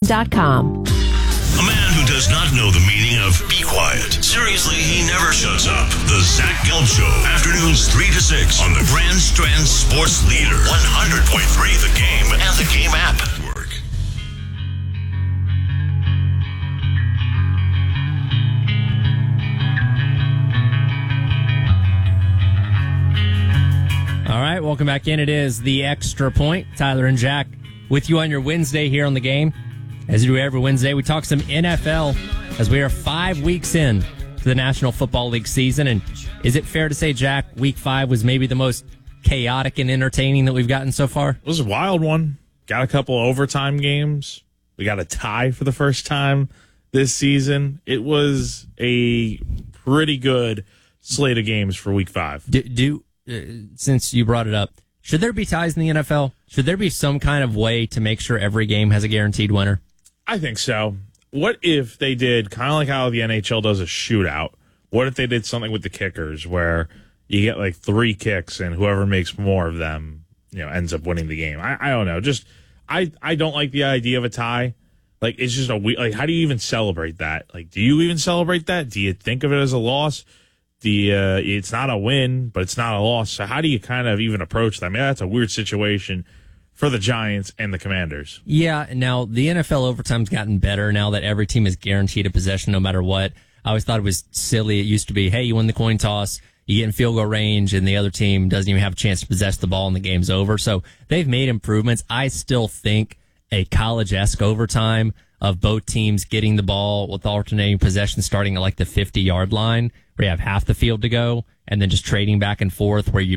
TireRack.com. A man who does not know the meaning of be quiet. Seriously, he never shuts up. The Zach Gelb Show. Afternoons 3 to 6 on the Grand Strand Sports Leader. 100.3 The Game and the Game app. All right, welcome back in. It is the Extra Point. Tyler and Jack with you on your Wednesday here on The Game. As we do every Wednesday, we talk some NFL as we are 5 weeks in to the National Football League season. And is it fair to say, Jack, week 5 was maybe the most chaotic and entertaining that we've gotten so far? It was a wild one. Got a couple overtime games. We got a tie for the first time this season. It was a pretty good slate of games for week 5. Since you brought it up, should there be ties in the NFL? Should there be some kind of way to make sure every game has a guaranteed winner? I think so. What if they did kind of like how the NHL does a shootout? What if they did something with the kickers where you get like 3 kicks and whoever makes more of them, ends up winning the game? I don't know. I don't like the idea of a tie. Like, it's just how do you even celebrate that? Like, do you even celebrate that? Do you think of it as a loss? It's not a win, but it's not a loss. So how do you kind of even approach that? I mean, that's a weird situation for the Giants and the Commanders. Yeah, now the NFL overtime's gotten better now that every team is guaranteed a possession no matter what. I always thought it was silly. It used to be, hey, you win the coin toss, you get in field goal range, and the other team doesn't even have a chance to possess the ball and the game's over. So they've made improvements. I still think a college-esque overtime of both teams getting the ball with alternating possession starting at like the 50-yard line where you have half the field to go and then just trading back and forth where you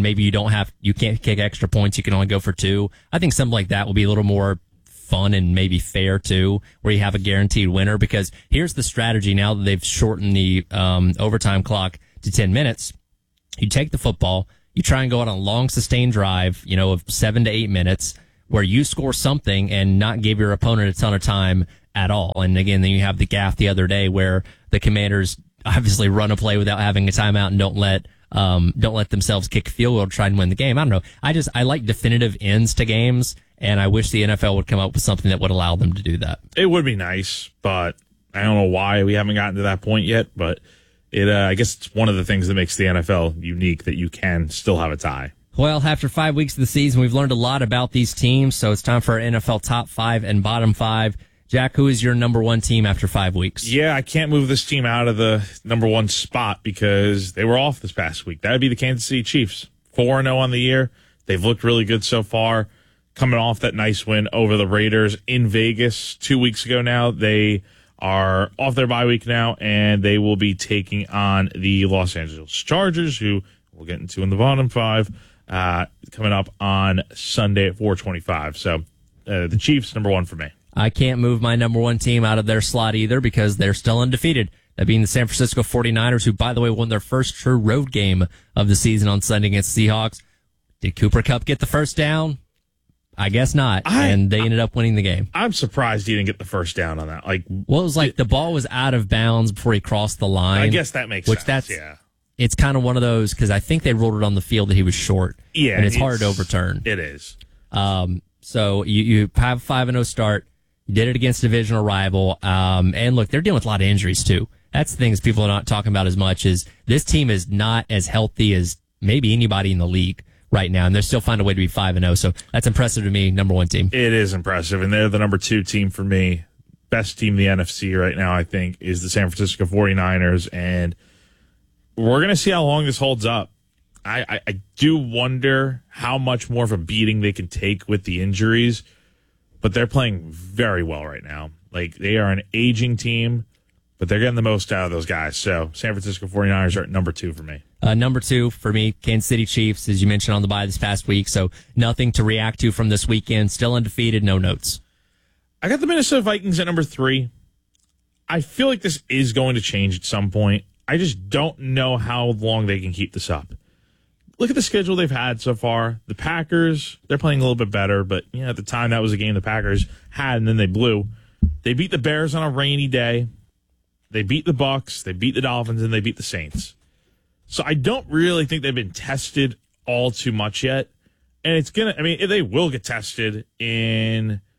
can't kick extra points. You can only go for 2. I think something like that will be a little more fun and maybe fair too, where you have a guaranteed winner, because here's the strategy now that they've shortened the overtime clock to 10 minutes. You take the football, you try and go on a long sustained drive, of 7 to 8 minutes, where you score something and not give your opponent a ton of time at all. And again, then you have the gaffe the other day where the Commanders obviously run a play without having a timeout and don't let themselves kick a field goal to try and win the game. I don't know. I like definitive ends to games, and I wish the NFL would come up with something that would allow them to do that. It would be nice, but I don't know why we haven't gotten to that point yet. But I guess it's one of the things that makes the NFL unique, that you can still have a tie. Well, after 5 weeks of the season, we've learned a lot about these teams, so it's time for our NFL top 5 and bottom 5. Jack, who is your number 1 team after 5 weeks? Yeah, I can't move this team out of the number 1 spot because they were off this past week. That would be the Kansas City Chiefs. 4-0 on the year. They've looked really good so far, coming off that nice win over the Raiders in Vegas 2 weeks ago now. They are off their bye week now, and they will be taking on the Los Angeles Chargers, who we'll get into in the bottom 5. Coming up on Sunday at 4:25. So the Chiefs, number 1 for me. I can't move my number 1 team out of their slot either because they're still undefeated. That being the San Francisco 49ers, who, by the way, won their first true road game of the season on Sunday against the Seahawks. Did Cooper Kupp get the first down? I guess not. And they ended up winning the game. I'm surprised he didn't get the first down on that. It was like the ball was out of bounds before he crossed the line. I guess that makes sense. Yeah. It's kind of one of those, because I think they ruled it on the field that he was short. Yeah. And it's hard to overturn. It is. So you have a 5-0 start. You did it against a divisional rival. And look, they're dealing with a lot of injuries too. That's the things people are not talking about as much, is this team is not as healthy as maybe anybody in the league right now, and they're still finding a way to be 5-0. So that's impressive to me, number 1 team. It is impressive, and they're the number 2 team for me. Best team in the NFC right now, I think, is the San Francisco 49ers, and we're going to see how long this holds up. I do wonder how much more of a beating they can take with the injuries, but they're playing very well right now. Like, they are an aging team, but they're getting the most out of those guys. So San Francisco 49ers are at number 2 for me. Number 2 for me, Kansas City Chiefs, as you mentioned on the bye this past week. So nothing to react to from this weekend. Still undefeated, no notes. I got the Minnesota Vikings at number 3. I feel like this is going to change at some point. I just don't know how long they can keep this up. Look at the schedule they've had so far. The Packers, they're playing a little bit better, but at the time that was a game the Packers had, and then they blew. They beat the Bears on a rainy day. They beat the Bucks, they beat the Dolphins, and they beat the Saints. So I don't really think they've been tested all too much yet. And they will get tested in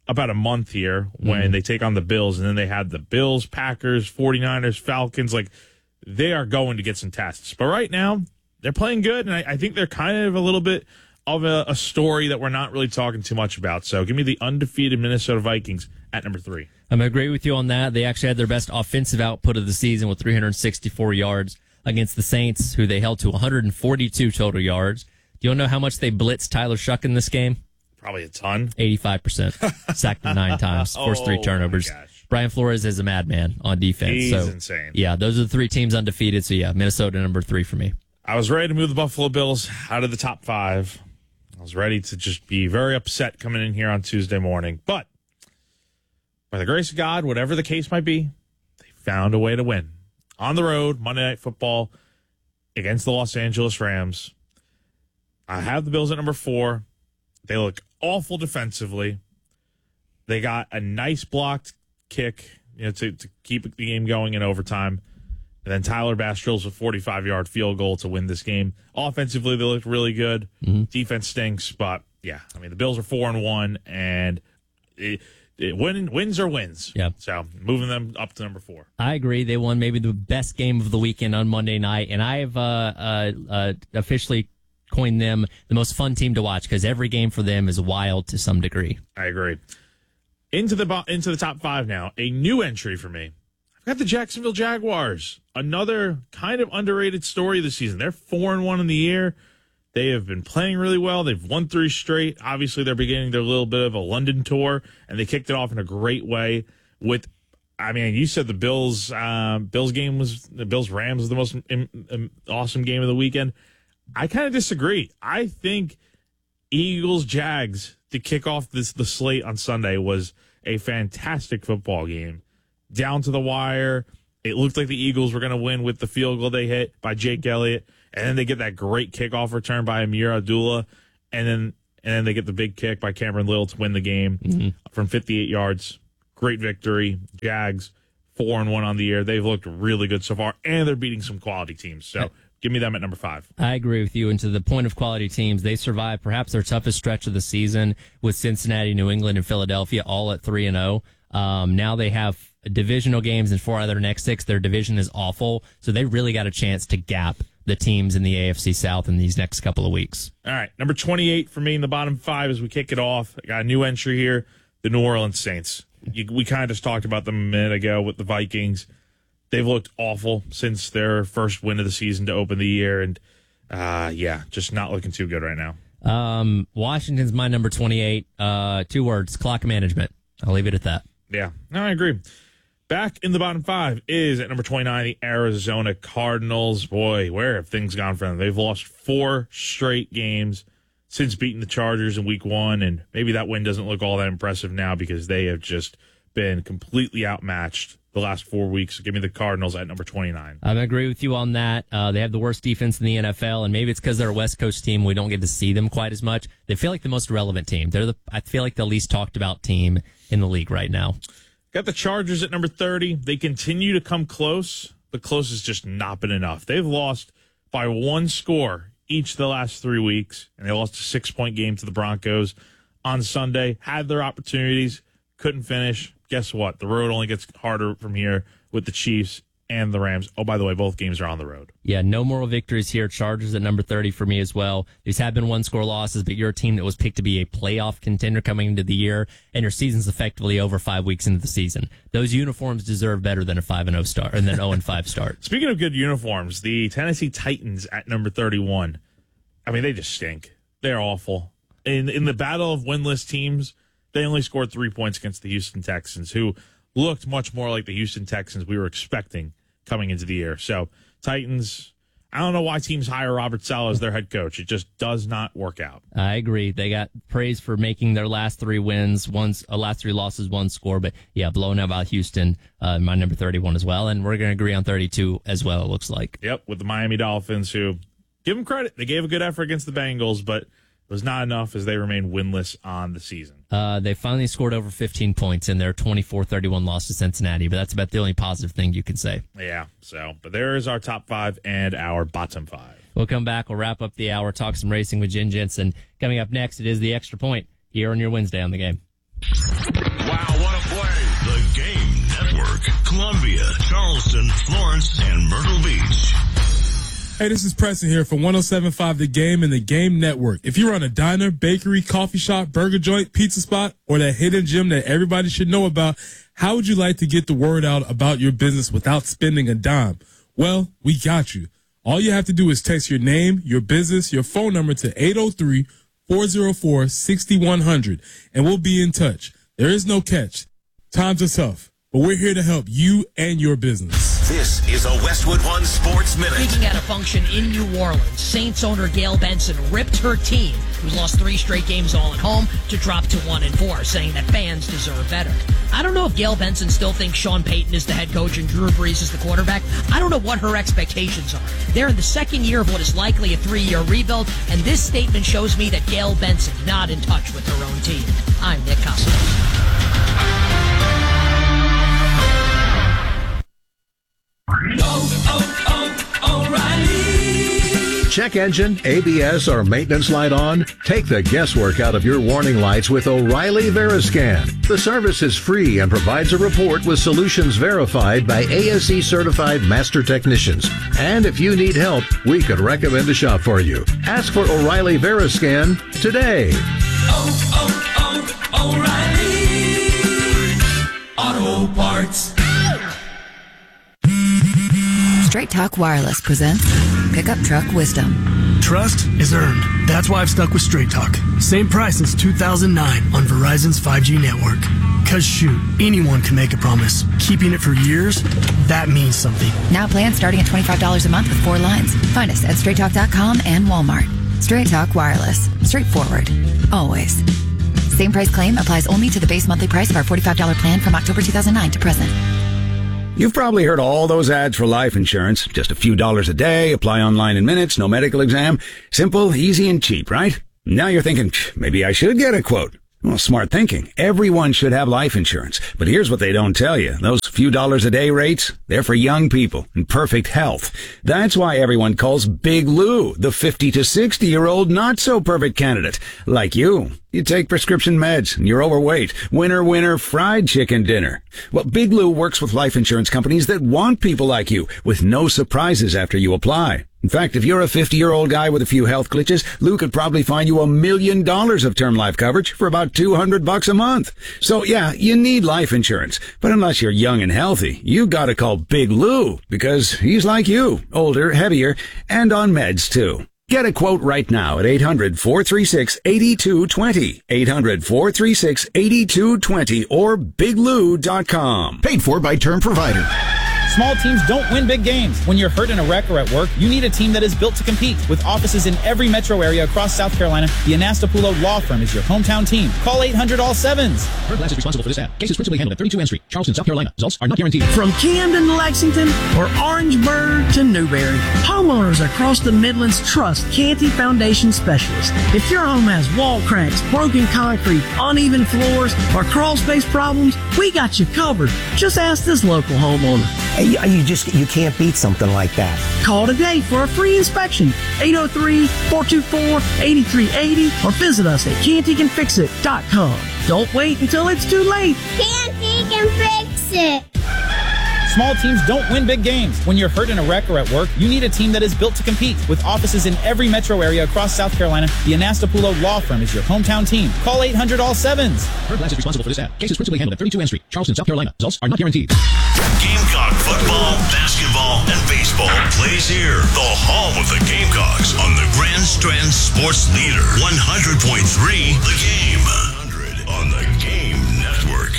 about a month here when they take on the Bills, and then they had the Bills, Packers, 49ers, Falcons. Like, they are going to get some tests. But right now, they're playing good, and I think they're kind of a little bit of a story that we're not really talking too much about. So give me the undefeated Minnesota Vikings at number 3. I'm going to agree with you on that. They actually had their best offensive output of the season with 364 yards against the Saints, who they held to 142 total yards. Do you know how much they blitzed Tyler Shuck in this game? Probably a ton. 85%. Sacked him 9 times, forced 3 turnovers. Brian Flores is a madman on defense. He's insane. Yeah, those are the 3 teams undefeated. So, yeah, Minnesota number 3 for me. I was ready to move the Buffalo Bills out of the top 5. I was ready to just be very upset coming in here on Tuesday morning. But by the grace of God, whatever the case might be, they found a way to win. On the road, Monday Night Football against the Los Angeles Rams. I have the Bills at number 4. They look awful defensively. They got a nice blocked kick, to keep the game going in overtime. And then Tyler Bass drills a 45-yard field goal to win this game. Offensively, they looked really good. Defense stinks, but yeah, I mean, the Bills are 4-1, and wins are wins. Yeah. So moving them up to number 4. I agree. They won maybe the best game of the weekend on Monday night, and I have officially coined them the most fun team to watch because every game for them is wild to some degree. I agree. Into the top 5 now. A new entry for me. I've got the Jacksonville Jaguars. Another kind of underrated story this season. They're 4-1 in the year. They have been playing really well. They've won 3 straight. Obviously, they're beginning their little bit of a London tour, and they kicked it off in a great way with, I mean, you said the Bills Rams was the most awesome game of the weekend. I kind of disagree. I think Eagles Jags to kick off the slate on Sunday was a fantastic football game. Down to the wire. It looked like the Eagles were going to win with the field goal they hit by Jake Elliott, and then they get that great kickoff return by Amir Abdullah, and then they get the big kick by Cameron Little to win the game from 58 yards. Great victory. Jags 4-1 on the year. They've looked really good so far, and they're beating some quality teams. So give me them at number 5. I agree with you. And to the point of quality teams, they survived perhaps their toughest stretch of the season with Cincinnati, New England, and Philadelphia all at 3-0. Now they have divisional games in 4 out of their next 6. Their division is awful, so they really got a chance to gap the teams in the AFC South in these next couple of weeks. All right, number 28 for me in the bottom 5 as we kick it off. I got a new entry here, the New Orleans Saints. We kind of just talked about them a minute ago with the Vikings. They've looked awful since their first win of the season to open the year, and just not looking too good right now. Washington's my number 28. 2 words, clock management. I'll leave it at that. Yeah, no, I agree. Back in the bottom 5 is at number 29, the Arizona Cardinals. Boy, where have things gone for them? They've lost 4 straight games since beating the Chargers in week 1, and maybe that win doesn't look all that impressive now because they have just been completely outmatched the last 4 weeks. Give me the Cardinals at number 29. I agree with you on that. They have the worst defense in the NFL, and maybe it's because they're a West Coast team. We don't get to see them quite as much. They feel like the most relevant team. I feel like the least talked about team in the league right now. Got the Chargers at number 30. They continue to come close. The close has just not been enough. They've lost by 1 score each of the last 3 weeks, and they lost a 6-point game to the Broncos on Sunday. Had their opportunities, couldn't finish. Guess what? The road only gets harder from here with the Chiefs and the Rams. Oh, by the way, both games are on the road. Yeah, no moral victories here. Chargers at number 30 for me as well. These have been 1-score losses, but you're a team that was picked to be a playoff contender coming into the year, and your season's effectively over 5 weeks into the season. Those uniforms deserve better than a 5-0 start, and then 0-5 start. Speaking of good uniforms, the Tennessee Titans at number 31. I mean, they just stink. They're awful. In the battle of winless teams, they only scored 3 points against the Houston Texans, who looked much more like the Houston Texans we were expecting coming into the year. So, Titans, I don't know why teams hire Robert Saleh as their head coach. It just does not work out. I agree. They got praise for making their last 3 wins, last 3 losses, 1 score. But, yeah, blowing out about Houston, my number 31 as well. And we're going to agree on 32 as well, it looks like. Yep, with the Miami Dolphins, who, give them credit. They gave a good effort against the Bengals, but it was not enough as they remain winless on the season. They finally scored over 15 points in their 24-31 loss to Cincinnati, but that's about the only positive thing you can say. Yeah, but there is our top 5 and our bottom 5. We'll come back. We'll wrap up the hour, talk some racing with Jen Jensen. Coming up next, it is the Extra Point here on your Wednesday on the Game. Newark, Columbia, Charleston, Florence, and Myrtle Beach. Hey, this is Preston here from 107.5 The Game and The Game Network. If you run a diner, bakery, coffee shop, burger joint, pizza spot, or that hidden gym that everybody should know about, how would you like to get the word out about your business without spending a dime? Well, we got you. All you have to do is text your name, your business, your phone number to 803-404-6100, and we'll be in touch. There is no catch. Times are tough, but we're here to help you and your business. This is a Westwood One Sports Minute. Speaking at a function in New Orleans, Saints owner Gail Benson ripped her team, who lost 3 straight games all at home, to drop to 1-4, saying that fans deserve better. I don't know if Gail Benson still thinks Sean Payton is the head coach and Drew Brees is the quarterback. I don't know what her expectations are. They're in the second year of what is likely a 3-year rebuild, and this statement shows me that Gail Benson not in touch with her own team. I'm Nick Costello. O'Reilly. Check engine, ABS, or maintenance light on? Take the guesswork out of your warning lights with O'Reilly Veriscan. The service is free and provides a report with solutions verified by ASE certified master technicians. And if you need help, we could recommend a shop for you. Ask for O'Reilly Veriscan today. O'Reilly Auto Parts. Straight Talk Wireless presents Pickup Truck Wisdom. Trust is earned. That's why I've stuck with Straight Talk. Same price since 2009 on Verizon's 5G network. Cause shoot, anyone can make a promise. Keeping it for years, that means something. Now plans starting at $25 a month with 4 lines. Find us at straighttalk.com and Walmart. Straight Talk Wireless. Straightforward. Always. Same price claim applies only to the base monthly price of our $45 plan from October 2009 to present. You've probably heard all those ads for life insurance. Just a few dollars a day, apply online in minutes, no medical exam. Simple, easy, and cheap, right? Now you're thinking, maybe I should get a quote. Well, smart thinking. Everyone should have life insurance. But here's what they don't tell you. Those few dollars a day rates, they're for young people in perfect health. That's why everyone calls Big Lou the 50 to 60-year-old not-so-perfect candidate. Like you. You take prescription meds, and you're overweight. Winner, fried chicken dinner. Well, Big Lou works with life insurance companies that want people like you, with no surprises after you apply. In fact, if you're a 50-year-old guy with a few health glitches, Lou could probably find you $1 million of term life coverage for about $200 a month. So yeah, you need life insurance. But unless you're young and healthy, you gotta call Big Lou, because he's like you, older, heavier, and on meds too. Get a quote right now at 800-436-8220. 800-436-8220 or biglou.com. Paid for by Term Provider. Small teams don't win big games. When you're hurt in a wreck or at work, you need a team that is built to compete. With offices in every metro area across South Carolina, the Anastapulo Law Firm is your hometown team. Call 800-ALL-7s. First Glass is responsible for this ad. Cases principally handled at 32 N Street, Charleston, South Carolina. Results are not guaranteed. From Camden to Lexington or Orangeburg to Newberry, homeowners across the Midlands trust Canty Foundation Specialists. If your home has wall cracks, broken concrete, uneven floors, or crawl space problems, we got you covered. Just ask this local homeowner. You can't beat something like that. Call today for a free inspection. 803-424-8380 or visit us at cantycanfixit.com. Don't wait until it's too late. Canty can fix it. Small teams don't win big games. When you're hurt in a wreck or at work, you need a team that is built to compete. With offices in every metro area across South Carolina, the Anastapulo Law Firm is your hometown team. Call 800-ALL-7s. First Glass is responsible for this ad. Cases principally handled at 32 N Street, Charleston, South Carolina. Results are not guaranteed. Gamecock football, basketball, and baseball plays here. The home of the Gamecocks on the Grand Strand Sports Leader. 100.3 The Game. 100 on the Game Network.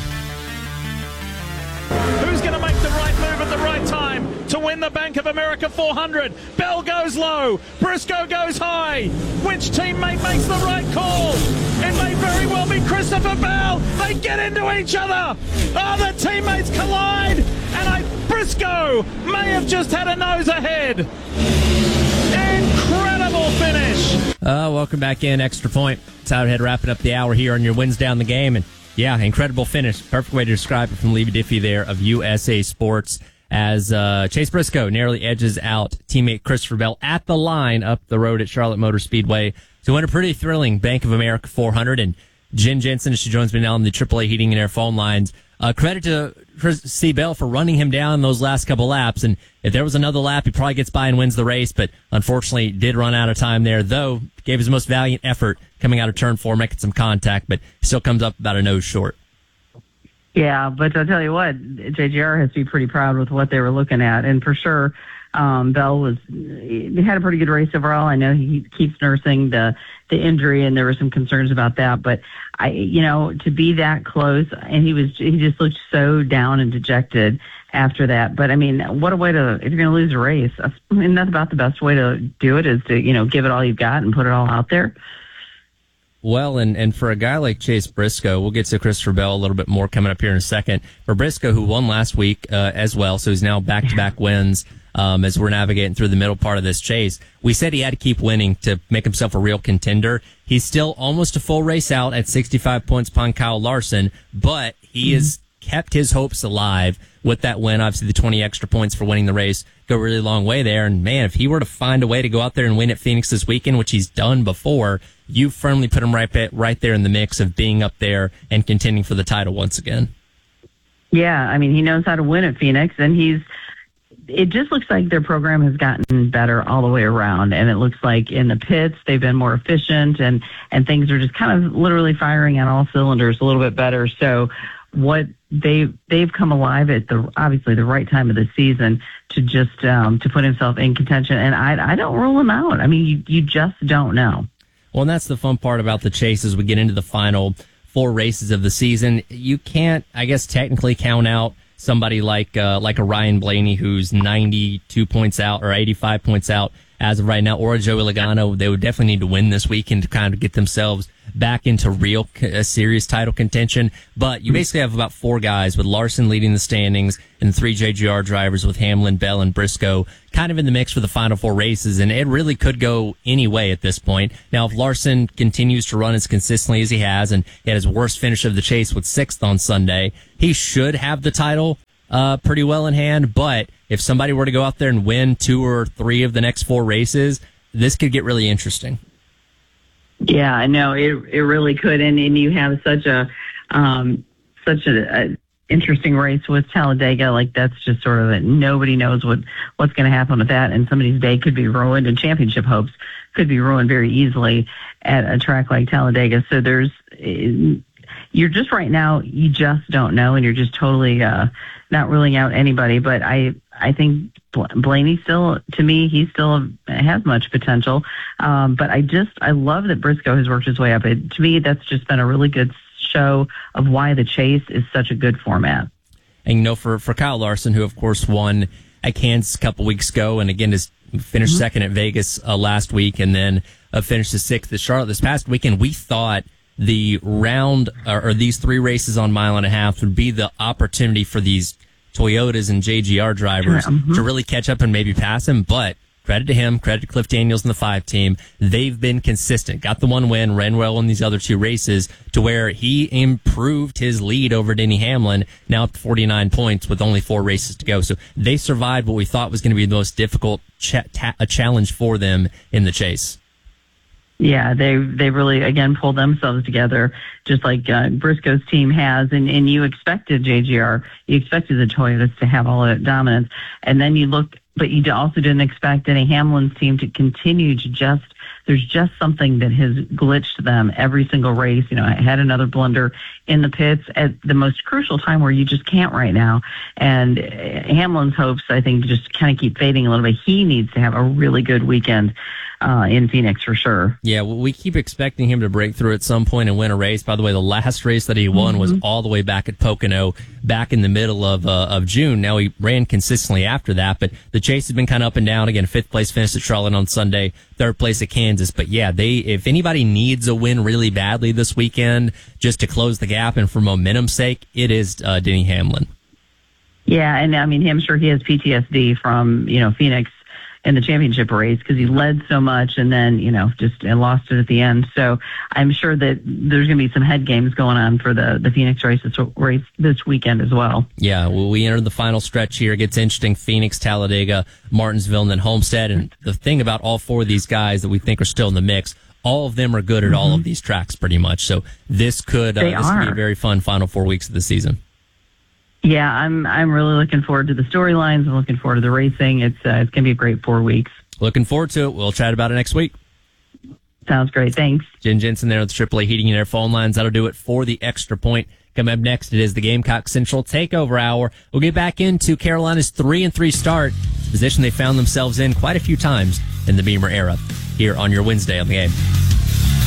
Who's going to make the right move at the right time to win the Bank of America 400? Bell goes low. Briscoe goes high. Which teammate makes the right call? It may very well be Christopher Bell. They get into each other. Oh, the teammates collide. And Briscoe may have just had a nose ahead. Incredible finish. Welcome back in. Extra Point. Southhead wrapping up the hour here on your wins down the game. And yeah, incredible finish. Perfect way to describe it from Levy Diffie there of USA Sports as Chase Briscoe narrowly edges out teammate Christopher Bell at the line up the road at Charlotte Motor Speedway to win a pretty thrilling Bank of America 400. And Jen Jensen, she joins me now on the AAA Heating and Air phone lines. Credit to C. Bell for running him down those last couple laps. And if there was another lap, he probably gets by and wins the race. But unfortunately, did run out of time there, though gave his most valiant effort coming out of turn 4, making some contact, but still comes up about a nose short. Yeah, but I'll tell you what, JGR has to be pretty proud with what they were looking at. And for sure, Bell he had a pretty good race overall. I know he keeps nursing the injury, and there were some concerns about that. But to be that close, and he just looked so down and dejected after that. But I mean, what a way to, if you're going to lose a race, isn't that about the best way to do it? Is to give it all you've got and put it all out there. Well, and for a guy like Chase Briscoe, we'll get to Christopher Bell a little bit more coming up here in a second. For Briscoe, who won last week as well, so he's now back-to-back wins as we're navigating through the middle part of this chase. We said he had to keep winning to make himself a real contender. He's still almost a full race out at 65 points upon Kyle Larson, but he has kept his hopes alive with that win. Obviously, the 20 extra points for winning the race go a really long way there. And, man, if he were to find a way to go out there and win at Phoenix this weekend, which he's done before, you firmly put him right there in the mix of being up there and contending for the title once again. Yeah, I mean, he knows how to win at Phoenix, and it just looks like their program has gotten better all the way around. And it looks like in the pits, they've been more efficient and things are just kind of literally firing on all cylinders a little bit better. So what they've come alive at obviously the right time of the season to just to put himself in contention. And I don't rule him out. I mean, you just don't know. Well, and that's the fun part about the chase as we get into the final 4 races of the season. You can't, I guess, technically count out somebody like a Ryan Blaney who's 92 points out or 85 points out as of right now, or a Joey Logano. They would definitely need to win this weekend to kind of get themselves back into real serious title contention. But you basically have about 4 guys with Larson leading the standings and 3 JGR drivers with Hamlin, Bell, and Briscoe kind of in the mix for the final 4 races. And it really could go any way at this point. Now, if Larson continues to run as consistently as he has, and he had his worst finish of the chase with 6th on Sunday, he should have the title pretty well in hand. But if somebody were to go out there and win 2 or 3 of the next 4 races, this could get really interesting. Yeah, I know it really could, and you have such a interesting race with Talladega. Like that's just sort of nobody knows what's going to happen with that, and somebody's day could be ruined, and championship hopes could be ruined very easily at a track like Talladega. So you're just right now, you just don't know, and you're just totally not ruling out anybody. But I think Blaney still, to me, he still has much potential. But I love that Briscoe has worked his way up. To me, that's just been a really good show of why the chase is such a good format. And, for Kyle Larson, who, of course, won at Kansas a couple weeks ago, and again, has finished second at Vegas last week, and then finished 6th at Charlotte this past weekend, we thought the round or these 3 races on mile and a half would be the opportunity for these Toyotas and JGR drivers to really catch up and maybe pass him. But credit to him, credit to Cliff Daniels and the 5 team. They've been consistent. Got the 1 win, ran well in these other 2 races to where he improved his lead over Denny Hamlin, now up to 49 points with only 4 races to go. So they survived what we thought was going to be the most difficult challenge for them in the chase. Yeah, they really, again, pulled themselves together, just like Briscoe's team has. And you expected JGR, you expected the Toyotas to have all that dominance. And then you look, but you also didn't expect Denny Hamlin's team to continue to there's just something that has glitched them every single race. I had another blunder in the pits at the most crucial time where you just can't right now. And Hamlin's hopes, I think, just kind of keep fading a little bit. He needs to have a really good weekend in Phoenix for sure. Yeah, well, we keep expecting him to break through at some point and win a race. By the way, the last race that he won was all the way back at Pocono back in the middle of June. Now he ran consistently after that, but the chase has been kind of up and down. Again, 5th place finish at Charlotte on Sunday, 3rd place at Kansas. But yeah, if anybody needs a win really badly this weekend just to close the gap and for momentum's sake, it is Denny Hamlin. Yeah, and I mean, I'm sure he has PTSD from, Phoenix in the championship race because he led so much and then, just lost it at the end. So I'm sure that there's going to be some head games going on for the Phoenix race this weekend as well. Yeah, well, we enter the final stretch here. It gets interesting. Phoenix, Talladega, Martinsville, and then Homestead. And the thing about all 4 of these guys that we think are still in the mix, all of them are good at all of these tracks pretty much. So this could be a very fun final 4 weeks of the season. Yeah, I'm really looking forward to the storylines. I'm looking forward to the racing. It's going to be a great 4 weeks. Looking forward to it. We'll chat about it next week. Sounds great. Thanks. Jen Jensen there with the AAA Heating and Air phone lines. That'll do it for the Extra Point. Coming up next, it is the Gamecock Central Takeover Hour. We'll get back into Carolina's 3-3 start, position they found themselves in quite a few times in the Beamer era, here on your Wednesday on the Game.